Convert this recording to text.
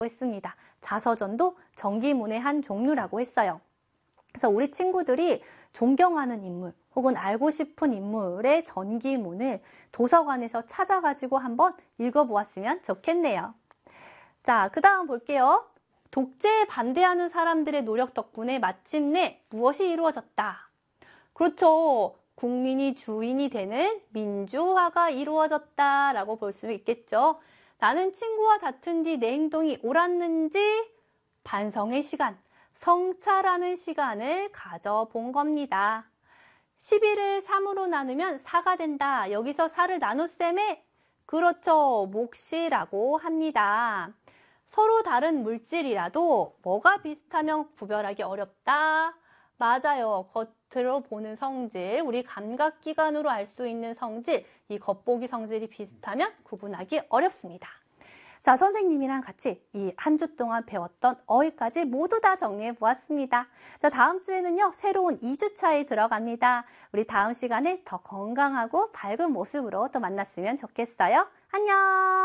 했습니다. 자서전도 전기문의 한 종류라고 했어요. 그래서 우리 친구들이 존경하는 인물 혹은 알고 싶은 인물의 전기문을 도서관에서 찾아가지고 한번 읽어보았으면 좋겠네요. 자, 그 다음 볼게요. 독재에 반대하는 사람들의 노력 덕분에 마침내 무엇이 이루어졌다? 그렇죠. 국민이 주인이 되는 민주화가 이루어졌다라고 볼 수 있겠죠. 나는 친구와 다툰 뒤 내 행동이 옳았는지 반성의 시간, 성찰하는 시간을 가져본 겁니다. 11을 3으로 나누면 4가 된다. 여기서 4를 나눗셈에 그렇죠. 몫이라고 합니다. 서로 다른 물질이라도 뭐가 비슷하면 구별하기 어렵다. 맞아요. 겉으로 보는 성질, 우리 감각기관으로 알 수 있는 성질, 이 겉보기 성질이 비슷하면 구분하기 어렵습니다. 자, 선생님이랑 같이 이 한 주 동안 배웠던 어휘까지 모두 다 정리해 보았습니다. 자, 다음 주에는요, 새로운 2주차에 들어갑니다. 우리 다음 시간에 더 건강하고 밝은 모습으로 또 만났으면 좋겠어요. 안녕!